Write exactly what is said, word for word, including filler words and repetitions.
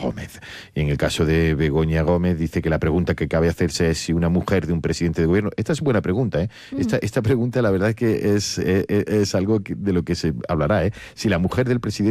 Gómez. Y en el caso de Begoña Gómez dice que la pregunta que cabe hacerse es si una mujer de un presidente de gobierno... Esta es buena pregunta, ¿eh? Mm. Esta, esta pregunta la verdad es que es, es, es algo que, de lo que se hablará, ¿eh? Si la mujer del presidente